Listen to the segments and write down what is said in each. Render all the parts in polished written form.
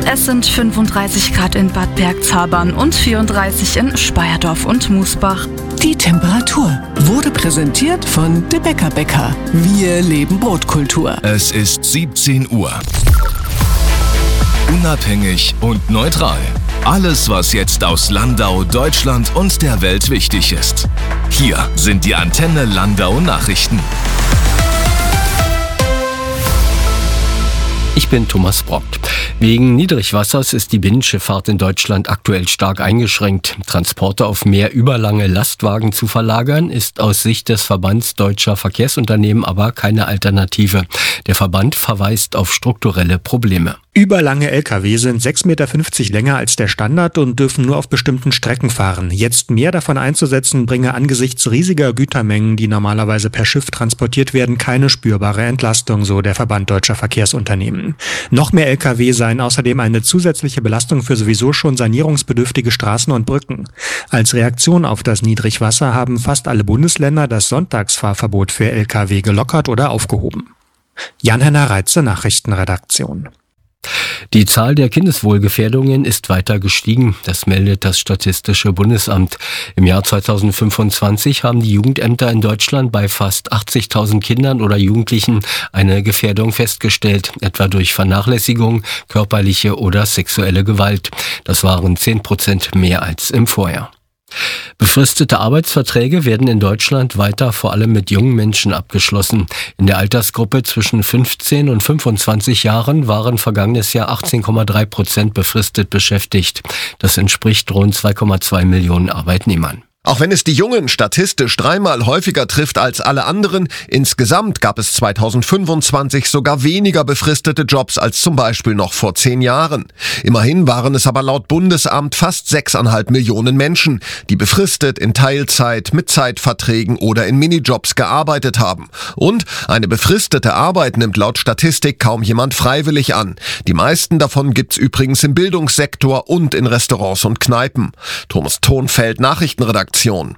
Es sind 35 Grad in Bad Bergzabern und 34 in Speyerdorf und Musbach. Die Temperatur wurde präsentiert von De Bäcker Bäcker. Wir leben Brotkultur. Es ist 17 Uhr. Unabhängig und neutral. Alles, was jetzt aus Landau, Deutschland und der Welt wichtig ist. Hier sind die Antenne Landau Nachrichten. Ich bin Thomas Brockt. Wegen Niedrigwassers ist die Binnenschifffahrt in Deutschland aktuell stark eingeschränkt. Transporte auf mehr überlange Lastwagen zu verlagern, ist aus Sicht des Verbands Deutscher Verkehrsunternehmen aber keine Alternative. Der Verband verweist auf strukturelle Probleme. Überlange Lkw sind 6,50 Meter länger als der Standard und dürfen nur auf bestimmten Strecken fahren. Jetzt mehr davon einzusetzen, bringe angesichts riesiger Gütermengen, die normalerweise per Schiff transportiert werden, keine spürbare Entlastung, so der Verband Deutscher Verkehrsunternehmen. Noch mehr Lkw seien außerdem eine zusätzliche Belastung für sowieso schon sanierungsbedürftige Straßen und Brücken. Als Reaktion auf das Niedrigwasser haben fast alle Bundesländer das Sonntagsfahrverbot für Lkw gelockert oder aufgehoben. Jan-Henner Reitze, Nachrichtenredaktion. Die Zahl der Kindeswohlgefährdungen ist weiter gestiegen, das meldet das Statistische Bundesamt. Im Jahr 2025 haben die Jugendämter in Deutschland bei fast 80.000 Kindern oder Jugendlichen eine Gefährdung festgestellt, etwa durch Vernachlässigung, körperliche oder sexuelle Gewalt. Das waren 10% mehr als im Vorjahr. Befristete Arbeitsverträge werden in Deutschland weiter vor allem mit jungen Menschen abgeschlossen. In der Altersgruppe zwischen 15 und 25 Jahren waren vergangenes Jahr 18,3% befristet beschäftigt. Das entspricht rund 2,2 Millionen Arbeitnehmern. Auch wenn es die Jungen statistisch 3-mal häufiger trifft als alle anderen, insgesamt gab es 2025 sogar weniger befristete Jobs als zum Beispiel noch vor 10 Jahren. Immerhin waren es aber laut Bundesamt fast 6,5 Millionen Menschen, die befristet in Teilzeit, mit Zeitverträgen oder in Minijobs gearbeitet haben. Und eine befristete Arbeit nimmt laut Statistik kaum jemand freiwillig an. Die meisten davon gibt's übrigens im Bildungssektor und in Restaurants und Kneipen. Thomas Thonfeld, Nachrichtenredaktion.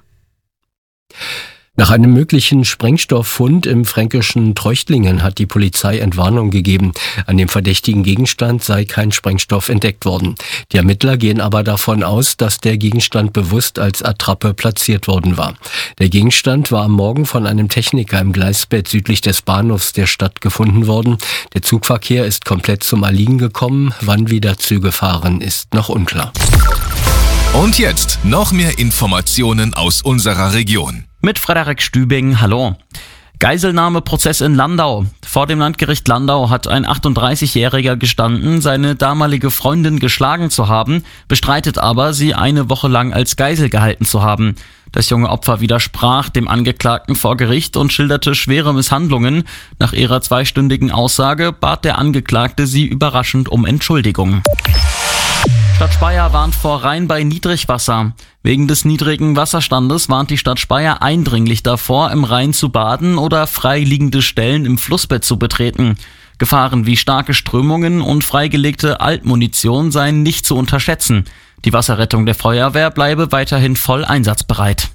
Nach einem möglichen Sprengstofffund im fränkischen Treuchtlingen hat die Polizei Entwarnung gegeben. An dem verdächtigen Gegenstand sei kein Sprengstoff entdeckt worden. Die Ermittler gehen aber davon aus, dass der Gegenstand bewusst als Attrappe platziert worden war. Der Gegenstand war am Morgen von einem Techniker im Gleisbett südlich des Bahnhofs der Stadt gefunden worden. Der Zugverkehr ist komplett zum Erliegen gekommen. Wann wieder Züge fahren, ist noch unklar. Und jetzt noch mehr Informationen aus unserer Region. Mit Frederik Stübing, hallo. Geiselnahmeprozess in Landau. Vor dem Landgericht Landau hat ein 38-Jähriger gestanden, seine damalige Freundin geschlagen zu haben, bestreitet aber, sie eine Woche lang als Geisel gehalten zu haben. Das junge Opfer widersprach dem Angeklagten vor Gericht und schilderte schwere Misshandlungen. Nach ihrer 2-stündigen Aussage bat der Angeklagte sie überraschend um Entschuldigung. Stadt Speyer warnt vor Rhein bei Niedrigwasser. Wegen des niedrigen Wasserstandes warnt die Stadt Speyer eindringlich davor, im Rhein zu baden oder freiliegende Stellen im Flussbett zu betreten. Gefahren wie starke Strömungen und freigelegte Altmunition seien nicht zu unterschätzen. Die Wasserrettung der Feuerwehr bleibe weiterhin voll einsatzbereit.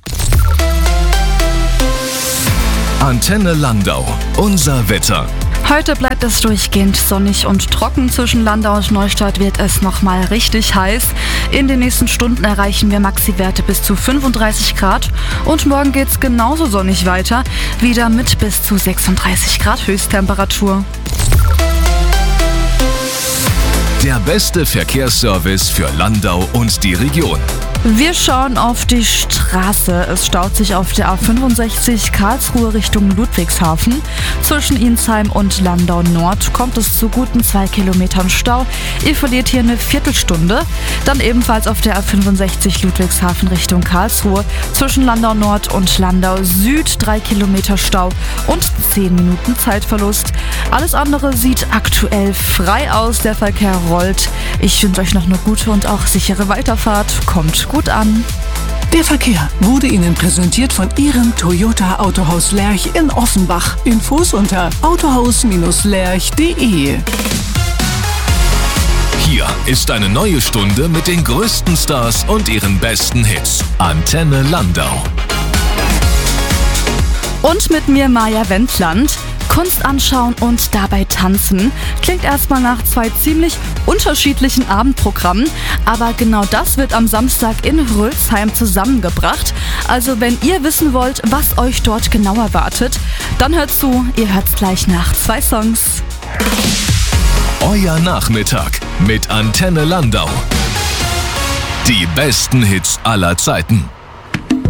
Antenne Landau, unser Wetter. Heute bleibt es durchgehend sonnig und trocken. Zwischen Landau und Neustadt wird es nochmal richtig heiß. In den nächsten Stunden erreichen wir Maxi-Werte bis zu 35 Grad. Und morgen geht's genauso sonnig weiter. Wieder mit bis zu 36 Grad Höchsttemperatur. Der beste Verkehrsservice für Landau und die Region. Wir schauen auf die Straße. Es staut sich auf der A65 Karlsruhe Richtung Ludwigshafen. Zwischen Insheim und Landau Nord kommt es zu guten 2 Kilometern Stau. Ihr verliert hier eine Viertelstunde. Dann ebenfalls auf der A65 Ludwigshafen Richtung Karlsruhe. Zwischen Landau Nord und Landau Süd 3 Kilometer Stau und 10 Minuten Zeitverlust. Alles andere sieht aktuell frei aus. Der Verkehr rollt. Ich wünsche euch noch eine gute und auch sichere Weiterfahrt. Kommt gut an. Der Verkehr wurde Ihnen präsentiert von Ihrem Toyota Autohaus Lerch in Offenbach. Infos unter autohaus-lerch.de. Hier ist eine neue Stunde mit den größten Stars und ihren besten Hits. Antenne Landau. Und mit mir Maja Wendland. Kunst anschauen und dabei tanzen. Klingt erstmal nach 2 ziemlich unterschiedlichen Abendprogrammen, aber genau das wird am Samstag in Rölsheim zusammengebracht. Also wenn ihr wissen wollt, was euch dort genau erwartet, dann hört zu, ihr hört's gleich nach 2 Songs. Euer Nachmittag mit Antenne Landau. Die besten Hits aller Zeiten.